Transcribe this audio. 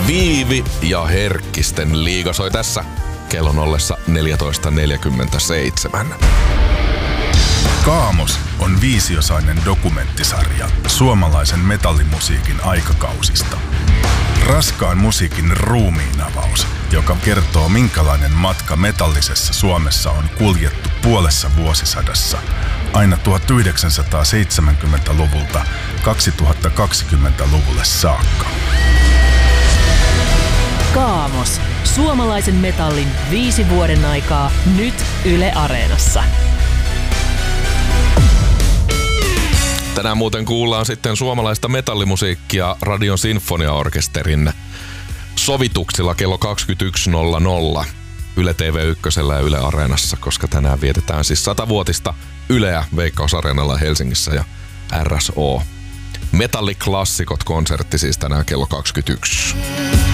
Viivi ja Herkkisten liiga soi tässä kellon ollessa 14.47. Kaamos on 5-osainen dokumenttisarja suomalaisen metallimusiikin aikakausista. Raskaan musiikin ruumiinavaus, joka kertoo minkälainen matka metallisessa Suomessa on kuljettu puolessa vuosisadassa aina 1970-luvulta 2020-luvulle saakka. Kaamos. Suomalaisen metallin 5 vuoden aikaa nyt Yle Areenassa. Tänään muuten kuullaan sitten suomalaista metallimusiikkia Radion Sinfoniaorkesterin sovituksilla kello 21.00 Yle TV1 ja Yle Areenassa, koska tänään vietetään siis 100-vuotista Yleä Veikkaus Areenalla Helsingissä ja RSO. Metalliklassikot konsertti siis tänään kello 21.